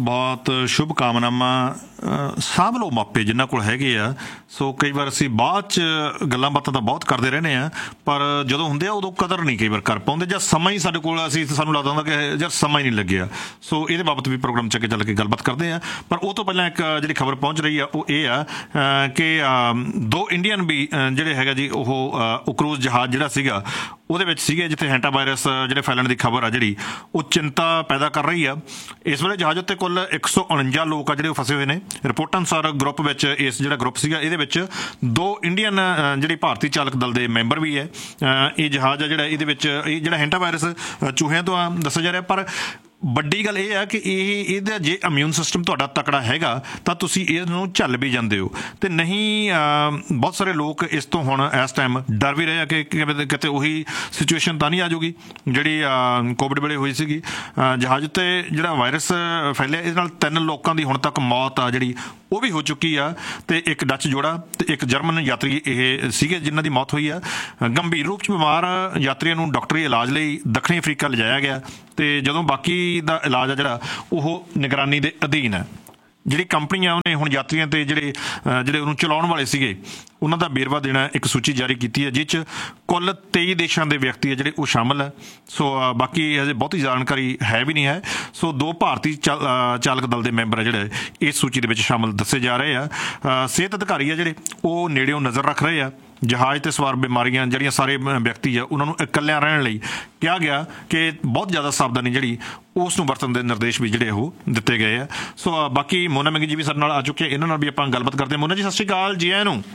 ਬਹੁਤ ਸ਼ੁਭ ਕਾਮਨਾਵਾਂ। ਸਾਂਭ ਲਓ ਮਾਪੇ ਜਿਨ੍ਹਾਂ ਕੋਲ ਹੈਗੇ ਆ। ਸੋ ਕਈ ਵਾਰ ਅਸੀਂ ਬਾਅਦ 'ਚ ਗੱਲਾਂ ਬਾਤਾਂ ਤਾਂ ਬਹੁਤ ਕਰਦੇ ਰਹਿੰਦੇ ਹਾਂ, ਪਰ ਜਦੋਂ ਹੁੰਦੇ ਆ ਉਦੋਂ ਕਦਰ ਨਹੀਂ ਕਈ ਵਾਰ ਕਰ ਪਾਉਂਦੇ, ਜਾਂ ਸਮਾਂ ਹੀ ਸਾਡੇ ਕੋਲ ਸਾਨੂੰ ਲੱਗਦਾ ਹੁੰਦਾ ਕਿ ਯਾਰ ਸਮਾਂ ਹੀ ਨਹੀਂ ਲੱਗਿਆ। ਸੋ ਇਹਦੇ ਬਾਬਤ ਵੀ ਪ੍ਰੋਗਰਾਮ 'ਚ ਅੱਗੇ ਚੱਲ ਕੇ ਗੱਲਬਾਤ ਕਰਦੇ ਹਾਂ। ਪਰ ਉਹ ਤੋਂ ਪਹਿਲਾਂ ਇੱਕ ਜਿਹੜੀ ਖਬਰ ਪਹੁੰਚ ਰਹੀ ਆ ਉਹ ਇਹ ਆ ਕਿ 2 ਇੰਡੀਅਨ ਵੀ ਜਿਹੜੇ ਹੈਗਾ ਜੀ ਉਹ ਕਰੂਜ਼ ਜਹਾਜ਼ ਜਿਹੜਾ ਸੀਗਾ ਉਹਦੇ ਵਿੱਚ ਸੀਗੇ, ਜਿੱਥੇ ਹੈਂਟਾ ਵਾਇਰਸ ਜਿਹੜੇ ਫੈਲਣ ਦੀ ਖਬਰ ਆ ਜਿਹੜੀ ਉਹ ਚਿੰਤਾ ਪੈਦਾ ਕਰ ਰਹੀ ਆ। ਇਸ ਵੇਲੇ ਜਹਾਜ਼ ਉੱਤੇ ਕੁੱਲ 149 ਲੋਕ ਆ ਜਿਹੜੇ ਉਹ ਫਸੇ ਹੋਏ ਨੇ। ਰਿਪੋਰਟਾਂ ਅਨੁਸਾਰ ਗਰੁੱਪ ਵਿੱਚ ਇਸ ਜਿਹੜਾ ਗਰੁੱਪ ਸੀਗਾ ਇਹਦੇ ਵਿੱਚ 2 ਇੰਡੀਅਨ ਜਿਹੜੀ ਭਾਰਤੀ ਚਾਲਕ ਦਲ ਦੇ ਮੈਂਬਰ ਵੀ ਹੈ। ਇਹ ਜਹਾਜ਼ ਆ ਜਿਹੜਾ ਇਹਦੇ ਵਿੱਚ ਇਹ ਜਿਹੜਾ ਹੈਂਟਾ ਵਾਇਰਸ ਚੂਹਿਆਂ ਤੋਂ ਦੱਸਿਆ ਜਾ ਰਿਹਾ। ਪਰ ਵੱਡੀ ਗੱਲ ਇਹ ਆ ਕਿ ਇਹਦਾ ਜੇ ਇਮਿਊਨ ਸਿਸਟਮ ਤੁਹਾਡਾ ਤਕੜਾ ਹੈਗਾ ਤਾਂ ਤੁਸੀਂ ਇਹਨੂੰ ਝੱਲ ਵੀ ਜਾਂਦੇ ਹੋ, ਅਤੇ ਨਹੀਂ ਬਹੁਤ ਸਾਰੇ ਲੋਕ ਇਸ ਤੋਂ ਹੁਣ ਇਸ ਟਾਈਮ ਡਰ ਵੀ ਰਹੇ ਆ ਕਿ ਕਿਤੇ ਉਹੀ ਸਿਚੁਏਸ਼ਨ ਤਾਂ ਨਹੀਂ ਆ ਜਾਊਗੀ ਜਿਹੜੀ ਕੋਵਿਡ ਵੇਲੇ ਹੋਈ ਸੀਗੀ। ਜਹਾਜ਼ ਉੱਤੇ ਜਿਹੜਾ ਵਾਇਰਸ ਫੈਲਿਆ ਇਹਦੇ ਨਾਲ 3 ਲੋਕਾਂ ਦੀ ਹੁਣ ਤੱਕ ਮੌਤ ਆ ਜਿਹੜੀ ਉਹ ਵੀ ਹੋ ਚੁੱਕੀ ਆ, ਅਤੇ ਇੱਕ ਡੱਚ ਜੋੜਾ ਅਤੇ ਇੱਕ ਜਰਮਨ ਯਾਤਰੀ ਇਹ ਸੀਗੇ ਜਿਨ੍ਹਾਂ ਦੀ ਮੌਤ ਹੋਈ ਆ। ਗੰਭੀਰ ਰੂਪ 'ਚ ਬਿਮਾਰ ਯਾਤਰੀਆਂ ਨੂੰ ਡਾਕਟਰੀ ਇਲਾਜ ਲਈ ਦੱਖਣੀ ਅਫਰੀਕਾ ਲਿਜਾਇਆ ਗਿਆ, ਅਤੇ ਜਦੋਂ ਬਾਕੀ ਦਾ ਇਲਾਜ ਆ ਜਿਹੜਾ ਉਹ ਨਿਗਰਾਨੀ ਦੇ ਅਧੀਨ ਹੈ। ਜਿਹੜੀ ਕੰਪਨੀਆਂ ਉਹਨੇ ਹੁਣ ਯਾਤਰੀਆਂ 'ਤੇ ਜਿਹੜੇ ਉਹਨੂੰ ਚਲਾਉਣ ਵਾਲੇ ਸੀਗੇ ਉਹਨਾਂ ਦਾ ਵੇਰਵਾ ਦੇਣਾ ਇੱਕ ਸੂਚੀ ਜਾਰੀ ਕੀਤੀ ਹੈ, ਜਿਸ 'ਚ ਕੁੱਲ 23 ਦੇਸ਼ਾਂ ਦੇ ਵਿਅਕਤੀ ਆ ਜਿਹੜੇ ਉਹ ਸ਼ਾਮਲ ਹੈ। ਸੋ ਬਾਕੀ ਹਜੇ ਬਹੁਤੀ ਜਾਣਕਾਰੀ ਹੈ ਵੀ ਨਹੀਂ ਹੈ। ਸੋ 2 ਭਾਰਤੀ ਚਾਲਕ ਦਲ ਦੇ ਮੈਂਬਰ ਆ ਜਿਹੜੇ ਇਸ ਸੂਚੀ ਦੇ ਵਿੱਚ ਸ਼ਾਮਲ ਦੱਸੇ ਜਾ ਰਹੇ ਆ। ਸਿਹਤ ਅਧਿਕਾਰੀ ਆ ਜਿਹੜੇ ਉਹ ਨੇੜਿਓਂ ਨਜ਼ਰ ਰੱਖ ਰਹੇ ਆ। ਜਹਾਜ਼ 'ਤੇ ਸਵਾਰ ਬਿਮਾਰੀਆਂ ਜਿਹੜੀਆਂ ਸਾਰੇ ਵਿਅਕਤੀ ਆ ਉਹਨਾਂ ਨੂੰ ਇਕੱਲਿਆਂ ਰਹਿਣ ਲਈ ਕਿਹਾ ਗਿਆ ਕਿ ਬਹੁਤ ਜ਼ਿਆਦਾ ਸਾਵਧਾਨੀ ਜਿਹੜੀ ਉਸ ਨੂੰ ਵਰਤਣ ਦੇ ਨਿਰਦੇਸ਼ ਵੀ ਜਿਹੜੇ ਉਹ ਦਿੱਤੇ ਗਏ ਆ। ਸੋ ਬਾਕੀ ਮੋਨਾ ਮੈਂਗੀ ਜੀ ਵੀ ਸਾਡੇ ਨਾਲ ਆ ਚੁੱਕੇ, ਇਹਨਾਂ ਨਾਲ ਵੀ ਆਪਾਂ ਗੱਲਬਾਤ ਕਰਦੇ ਹਾਂ। ਮੋਨਾ ਜੀ ਸਤਿ ਸ਼੍ਰੀ ਅਕਾਲ, ਜੀ ਆਇਆਂ ਨੂੰ।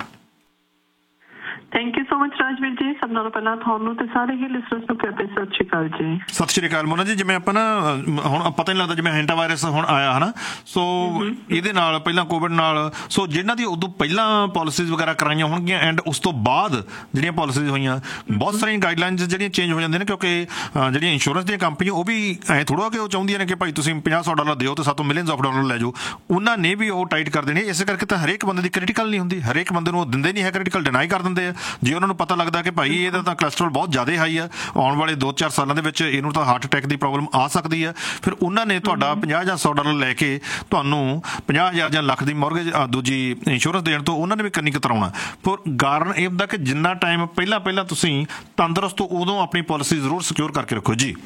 Thank you so much Rajveer ਜੀ। ਸਭ ਨਾਲੋਂ ਪਹਿਲਾਂ ਤੁਹਾਨੂੰ ਤੇ ਸਾਰੇ ਹੀ ਲਿਸਨਰਸ ਨੂੰ ਪਿਆਰ ਭਰੀ ਸਤਿ ਸ਼੍ਰੀ ਅਕਾਲ ਜੀ। ਸਤਿ ਸ਼੍ਰੀ ਅਕਾਲ ਮੋਨਾ ਜੀ। ਜਿਵੇਂ ਆਪਾਂ ਨਾ ਹੁਣ ਪਤਾ ਨਹੀਂ ਲੱਗਦਾ ਜਿਵੇਂ ਹੈਂਟਾ ਵਾਇਰਸ ਹੁਣ ਆਇਆ ਹੈ ਨਾ, ਸੋ ਇਹਦੇ ਨਾਲ ਪਹਿਲਾਂ ਕੋਵਿਡ ਨਾਲ ਸੋ ਜਿਹਨਾਂ ਦੀ ਉਦੋਂ ਪਹਿਲਾਂ ਪਾਲਿਸੀਜ਼ ਵਗੈਰਾ ਕਰਾਈਆਂ ਹੋਣਗੀਆਂ ਐਂਡ ਉਸ ਤੋਂ ਬਾਅਦ ਜਿਹੜੀਆਂ ਪਾਲਿਸੀਜ਼ ਹੋਈਆਂ ਬਹੁਤ ਸਾਰੀਆਂ ਗਾਈਡਲਾਈਨਸ ਜਿਹੜੀਆਂ ਚੇਂਜ ਹੋ ਜਾਂਦੀਆਂ ਨੇ, ਕਿਉਂਕਿ ਜਿਹੜੀਆਂ ਇੰਸ਼ੋਰੈਂਸ ਦੀਆਂ ਕੰਪਨੀਆਂ ਉਹ ਵੀ ਐਂ ਥੋੜ੍ਹਾ ਕਿ ਉਹ ਚਾਹੁੰਦੀਆਂ ਨੇ ਕਿ ਭਾਈ ਤੁਸੀਂ $50-100 ਦਿਓ ਅਤੇ ਸਾਤੋਂ ਮਿਲੀਅਨਸ ਆਫ ਡਾਲਰ ਲੈ ਜਾਓ। ਉਹਨਾਂ ਨੇ ਵੀ ਉਹ ਟਾਈਟ ਕਰ ਦੇਣੇ। ਇਸੇ ਕਰਕੇ ਤਾਂ ਹਰੇਕ ਬੰਦੇ ਦੀ ਕ੍ਰਿਟੀਕਲ ਨਹੀਂ ਹੁੰਦੀ, ਹਰੇਕ ਬੰਦੇ ਨੂੰ ਉਹ ਦਿੰਦੇ ਨਹੀਂ ਹੈ, ਕ੍ਰਿਟੀਕਲ ਡਿਨਾਈ ਕਰ ਦਿੰਦੇ ਆ। ਜੇ ਉਹਨਾਂ ਨੂੰ ਪਤਾ ਲੱਗਦਾ ਕਿ ਭਾਈ ਇਹਦਾ ਤਾਂ ਕੋਲੈਸਟਰੋਲ ਬਹੁਤ ਜ਼ਿਆਦਾ ਹਾਈ ਆ, ਆਉਣ ਵਾਲੇ 2-4 ਸਾਲਾਂ ਦੇ ਵਿੱਚ ਇਹਨੂੰ ਤਾਂ ਹਾਰਟ ਅਟੈਕ ਦੀ ਪ੍ਰੋਬਲਮ ਆ ਸਕਦੀ ਆ, ਫਿਰ ਉਹਨਾਂ ਨੇ ਤੁਹਾਡਾ $50 ਜਾਂ $100 ਲੈ ਕੇ ਤੁਹਾਨੂੰ 50,000 ਜਾਂ ਲੱਖ ਦੀ ਮੌਰਗੇਜ ਦੂਜੀ ਇੰਸ਼ੋਰੈਂਸ ਦੇਣ ਤੋਂ ਉਹਨਾਂ ਨੇ ਵੀ ਕੰਨੀ ਕਤਰਾਉਣਾ। ਪਰ ਕਾਰਨ ਇਹ ਹੁੰਦਾ ਕਿ ਜਿੰਨਾ ਟਾਈਮ ਪਹਿਲਾਂ ਤੁਸੀਂ ਤੰਦਰੁਸਤ ਹੋ ਉਦੋਂ ਆਪਣੀ ਪਾਲਿਸੀ ਜ਼ਰੂਰ ਸਿਕਿਉਰ ਕਰਕੇ ਰੱਖੋ ਜੀ।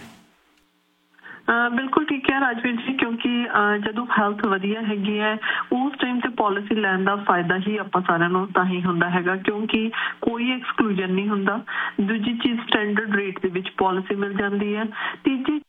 ਬਿਲਕੁਲ ਠੀਕ ਹੈ ਰਾਜਵੀਰ ਜੀ, ਕਿਉਂਕਿ ਜਦੋਂ ਹੈਲਥ ਵਧੀਆ ਹੈਗੀ ਹੈ ਉਸ ਟਾਈਮ ਤੇ ਪਾਲਿਸੀ ਲੈਣ ਦਾ ਫਾਇਦਾ ਹੀ ਆਪਾਂ ਸਾਰਿਆਂ ਨੂੰ ਤਾਂ ਹੀ ਹੁੰਦਾ ਹੈਗਾ, ਕਿਉਂਕਿ ਕੋਈ ਐਕਸਕਲੂਜਨ ਨਹੀਂ ਹੁੰਦਾ। ਦੂਜੀ ਚੀਜ਼ ਸਟੈਂਡਰਡ ਰੇਟ ਦੇ ਵਿੱਚ ਪਾਲਿਸੀ ਮਿਲ ਜਾਂਦੀ ਹੈ। ਤੀਜੀ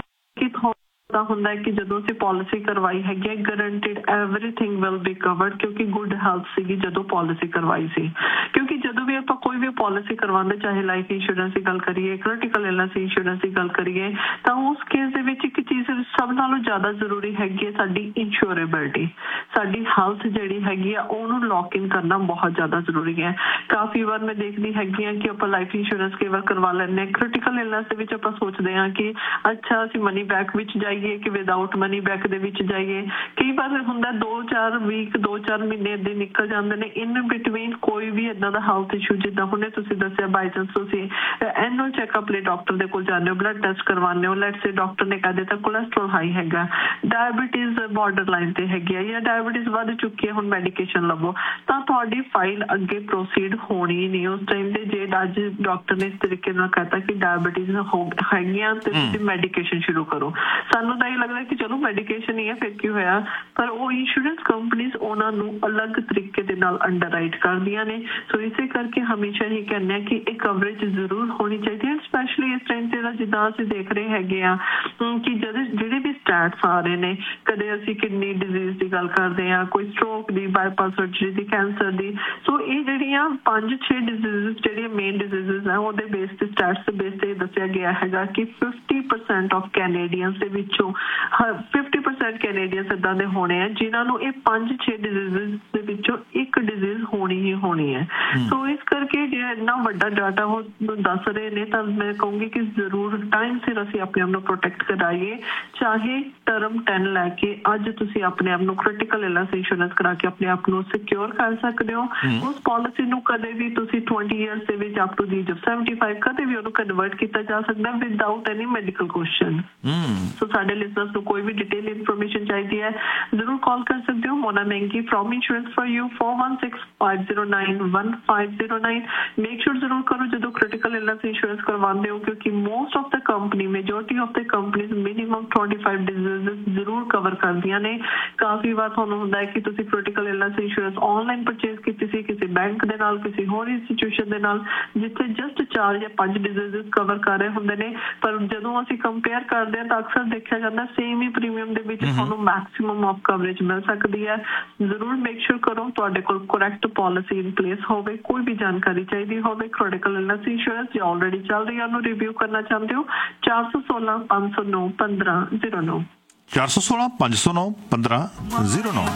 ਤਾਂ ਹੁੰਦਾ ਹੈ ਕਿ ਜਦੋਂ ਅਸੀਂ ਪਾਲਿਸੀ ਕਰਵਾਈ ਹੈਗੀ ਹੈ guaranteed everything will be covered, ਕਿਉਂਕਿ ਗੁੱਡ ਹੈਲਥ ਸੀਗੀ ਜਦੋਂ ਪਾਲਿਸੀ ਕਰਵਾਈ ਸੀ। ਕਿਉਂਕਿ ਜਦੋਂ ਵੀ ਆਪਾਂ ਕੋਈ ਵੀ ਪਾਲਿਸੀ ਕਰਵਾਉਂਦੇ, ਚਾਹੇ ਲਾਈਫ ਇੰਸ਼ੋਰੈਂਸ ਦੀ ਗੱਲ ਕਰੀਏ, ਕ੍ਰਿਟੀਕਲ ਇਲਨੈਸ ਇੰਸ਼ੋਰੈਂਸ ਦੀ ਗੱਲ ਕਰੀਏ, ਤਾਂ ਉਸ ਕੇਸ ਦੇ ਵਿੱਚ ਇੱਕ ਚੀਜ਼ ਸਭ ਨਾਲੋਂ ਜ਼ਿਆਦਾ ਜ਼ਰੂਰੀ ਹੈਗੀ ਹੈ ਸਾਡੀ ਇੰਸ਼ੋਰੇਬਿਲਟੀ। ਸਾਡੀ ਹੈਲਥ ਜਿਹੜੀ ਹੈਗੀ ਆ ਉਹਨੂੰ ਲੌਕ ਇਨ ਕਰਨਾ ਬਹੁਤ ਜ਼ਿਆਦਾ ਜ਼ਰੂਰੀ ਹੈ। ਕਾਫੀ ਵਾਰ ਮੈਂ ਦੇਖਦੀ ਹੈਗੀ ਹਾਂ ਕਿ ਆਪਾਂ ਲਾਈਫ ਇੰਸ਼ੋਰੈਂਸ ਕਈ ਵਾਰ ਕਰਵਾ ਲੈਂਦੇ ਹਾਂ, ਕ੍ਰਿਟੀਕਲ ਇਲਨੈਸ ਦੇ ਵਿੱਚ ਆਪਾਂ ਸੋਚਦੇ ਹਾਂ ਕਿ ਅੱਛਾ ਅਸੀਂ ਮਨੀ ਬੈਕ ਵਿੱਚ ਜਾਈਏ ਕਿ ਵਿਦਆਊਟ ਮਨੀ ਬੈਕ ਦੇ ਵਿੱਚ ਜਾਈਏ। ਕਈ ਵਾਰ ਹੁੰਦਾ 2-4 ਵੀਕ 2-4 ਮਹੀਨੇ ਏਦਾਂ ਨਿਕਲ ਜਾਂਦੇ ਨੇ। ਇਨ ਬਿਟਵੀਨ ਕੋਈ ਵੀ ਏਦਾਂ ਦਾ ਹੈਲਥ ਇਸ਼ੂ, ਜਿੱਦਾਂ ਹੁਣੇ ਤੁਸੀਂ ਦੱਸਿਆ ਬਾਈ ਚਾਂਸ ਤੁਸੀਂ ਐਨੂਅਲ ਚੈੱਕਅਪ ਲਈ ਡਾਕਟਰ ਦੇ ਕੋਲ ਜਾਂਦੇ ਹੋ, ਬਲੱਡ ਟੈਸਟ ਕਰਵਾਉਂਦੇ ਹੋ, ਲੈਟਸ ਸੇ ਡਾਕਟਰ ਨੇ ਕਹਿ ਦਿੱਤਾ ਕੋਲੈਸਟਰੋਲ ਹਾਈ ਹੈਗਾ, ਡਾਇਬਟੀਜ਼ ਬਾਰਡਰ ਲਾਈਨ ਤੇ ਹੈਗੀ ਹੈ ਜਾਂ ਡਾਇਬਟੀਜ਼ ਵੱਧ ਚੁੱਕੀ ਹੈ, ਹੁਣ ਮੈਡੀਕੇਸ਼ਨ ਲਵੋ, ਤਾਂ ਤੁਹਾਡੀ ਫਾਈਲ ਅੱਗੇ ਪ੍ਰੋਸੀਡ ਹੋਣੀ ਨਹੀਂ ਉਸ ਟਾਈਮ ਤੇ। ਜੇ ਅੱਜ ਡਾਕਟਰ ਨੇ ਇਸ ਤਰੀਕੇ ਨਾਲ ਕਹਿਤਾ ਕਿ ਡਾਇਬਟੀਜ਼ ਹੈਗੀਆਂ ਤੇ ਤੁਸੀਂ ਮੈਡੀਕੇਸ਼ਨ ਸ਼ੁਰੂ ਕਰੋ, ਸਾਨੂੰ ਤਾਂ ਇਹ ਲੱਗਦਾ ਕਿ ਚਲੋ ਮੈਡੀਕੇਸ਼ਨ ਹੀ ਹੈ ਫਿਰ ਕੀ ਹੋਇਆ, ਪਰ ਉਹ ਇੰਸ਼ੋਰੈਂਸ ਕੰਪਨੀਜ਼ ਉਹਨਾਂ ਨੂੰ ਅਲੱਗ ਤਰੀਕੇ ਦੇ ਨਾਲ ਅੰਡਰਰਾਈਟ ਕਰਦੀਆਂ ਨੇ। ਸੋ ਇਸੇ ਕਰਕੇ ਹਮੇਸ਼ਾ ਹੀ ਕਹਿੰਦੇ ਆ ਕਿ ਇਹ ਕਵਰੇਜ ਜ਼ਰੂਰ ਹੋਣੀ ਚਾਹੀਦੀ ਹੈ, ਸਪੈਸ਼ਲੀ ਇਸ ਟਾਈਮ ਤੇ ਜਿੱਦਾਂ ਅਸੀਂ ਦੇਖ ਰਹੇ ਹੈਗੇ ਆ ਕਿ ਜਿਹੜੇ ਵੀ ਸਟੈਟਸ ਆ ਰਹੇ ਨੇ, ਕਦੇ ਅਸੀਂ ਕਿਡਨੀ ਡਿਜ਼ੀਜ਼ ਦੀ ਗੱਲ ਕਰਦੇ ਹਾਂ, ਕੋਈ ਸਟ੍ਰੋਕ ਦੀ, ਬਾਈਪਾਸ ਸਰਜਰੀ ਦੀ, ਕੈਂਸਰ ਦੀ। ਸੋ ਇਹ ਜਿਹੜੀਆਂ 5-6 ਡਿਜ਼ੀਜ਼ ਜਿਹੜੀਆਂ ਮੇਨ ਡਿਜ਼ੀਜ਼ ਹੈ ਉਹਦੇ ਬੇਸ ਤੇ ਸਟੈਟਸ ਦੇ ਬੇਸ ਤੇ ਦੱਸਿਆ ਗਿਆ ਹੈਗਾ ਕਿ 50% ਆਫ ਕੈਨੇਡੀਅਨਸ ਦੇ ਵਿੱਚੋਂ 50% ਕੈਨੇਡੀਅਨਸ ਏਦਾਂ ਦੇ ਹੋਣੇ ਆ ਜਿਨ੍ਹਾਂ ਨੂੰ ਇਹ 5-6 ਡਿਜ਼ੀਜ਼ ਦੇ ਵਿੱਚੋਂ ਇੱਕ ਡਿਜ਼ੀਜ਼ ਹੋਣੀ ਹੀ ਹੋਣੀ ਹੈ। ਸੋ ਇਸ ਕਰਕੇ ਜੇ ਇੰਨਾ ਵੱਡਾ ਡਾਟਾ ਉਹ ਦੱਸ ਰਹੇ ਨੇ ਤਾਂ ਮੈਂ ਕਹੂੰਗੀ ਕਿ ਜ਼ਰੂਰ ਟਾਈਮ ਸਿਰ ਅਸੀਂ ਆਪਣੇ ਆਪ ਨੂੰ ਪ੍ਰੋਟੈਕਟ ਕਰਾਈਏ। ਚਾਹੇ ਟਰਮ 10 ਲੈ ਕੇ ਅੱਜ ਤੁਸੀਂ ਆਪਣੇ ਆਪ ਨੂੰ ਕ੍ਰਿਟੀਕਲ ਇਲਨੈਸ ਇੰਸ਼ੋਰੈਂਸ ਕਰਾ ਕੇ ਆਪਣੇ ਆਪ ਨੂੰ ਸਿਕਿਉਰ ਕਰ ਸਕਦੇ ਹੋ। ਉਸ ਪਾਲਿਸੀ ਨੂੰ ਕਦੇ ਵੀ ਤੁਸੀਂ 20 ਇਅਰਸ ਦੇ ਵਿੱਚ up to the age of 75 ਕਦੇ ਵੀ ਉਹਨੂੰ ਕਨਵਰਟ ਕੀਤਾ ਜਾ ਸਕਦਾ ਵਿਦਆਊਟ ਐਨੀ ਮੈਡੀਕਲ ਕੁਐਸਚਨ। ਸੋ ਸਾਡੇ ਸਾਡੇ ਲਿਸਨਰਸ ਨੂੰ ਕੋਈ ਵੀ ਡਿਟੇਲ ਇਨਫੋਰਮੇਸ਼ਨ ਚਾਹੀਦੀ ਹੈ ਜ਼ਰੂਰ ਕਾਲ ਕਰ ਸਕਦੇ ਹੋ। ਮੋਨਾ ਮੈਂਗੀ from insurance for you 4165091509। Make sure ਜ਼ਰੂਰ ਕਰੋ ਜਦੋਂ ਕ੍ਰਿਟੀਕਲ ਇਲਨੈਸ ਇੰਸ਼ੋਰੈਂਸ ਕਰਵਾਉਂਦੇ ਹੋ ਕਿਉਂਕਿ most of the company ਮੇਜੋਰਿਟੀ of the companies minimum 25 diseases ਜ਼ਰੂਰ ਕਵਰ ਕਰਦੀਆਂ ਨੇ। ਕਾਫੀ ਵਾਰ ਤੁਹਾਨੂੰ ਹੁੰਦਾ ਹੈ ਕਿ ਤੁਸੀਂ critical illness insurance online purchase ਕੀਤੀ ਸੀ ਕਿਸੇ ਬੈਂਕ ਦੇ ਨਾਲ ਕਿਸੇ ਹੋਰ ਇੰਸਟੀਟਿਊਸ਼ਨ ਦੇ ਨਾਲ ਜਿੱਥੇ ਜਸਟ 4 ਜਾਂ 5 ਡਿਜ਼ੀਜ਼ਸ ਕਵਰ ਕਰ ਰਹੇ ਹੁੰਦੇ ਨੇ ਪਰ ਜਦੋਂ ਅਸੀਂ ਕੰਪੇਅਰ ਕਰਦੇ ਹਾਂ ਤਾਂ ਅਕਸਰ ਦੇਖਿਆ ਜਾਂਦਾ ਸੇਮ ਹੀ ਪ੍ਰੀਮੀਅਮ ਦੇ ਵਿੱਚ ਤੁਹਾਨੂੰ ਮੈਕਸਿਮਮ ਆਫ ਕਵਰੇਜ ਮਿਲ ਸਕਦੀ ਹੈ। ਜ਼ਰੂਰ ਮੇਕ ਸ਼ੋਰ ਕਰੋ ਤੁਹਾਡੇ ਕੋਲ ਕਰੈਕਟ ਪਾਲਿਸੀ ਇਨ ਪਲੇਸ ਹੋਵੇ। ਕੋਈ ਵੀ ਜਾਣਕਾਰੀ ਚਾਹੀਦੀ ਹੋਵੇ ਕ੍ਰਿਟੀਕਲ ਇਲਨੈਸ ਇੰਸ਼ੋਰੈਂਸ ਜਾਂ ਆਲਰੇਡੀ ਚੱਲ ਰਹੀ ਹੈ ਉਹਨੂੰ ਰਿਵਿਊ ਕਰਨਾ ਚਾਹੁੰਦੇ ਹੋ 416 509 1509 416 509 1509।